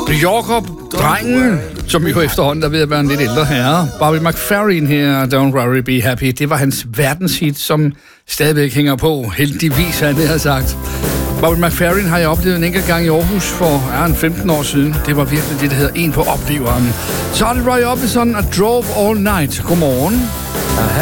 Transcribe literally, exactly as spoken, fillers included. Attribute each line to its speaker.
Speaker 1: New Yorker-drengen, som jo efterhånden er ved at være en lidt ældre herre. Bobby McFerrin her, Don't Worry, Be Happy. Det var hans verdenshit, som stadigvæk hænger på. Heldigvis, han havde sagt. Bobby McFerrin har jeg oplevet en enkelt gang i Aarhus for ja, en femten år siden. Det var virkelig det, der hedder En på opleveren. Så er det Roy Orbison og Drove All Night. Godmorgen.
Speaker 2: I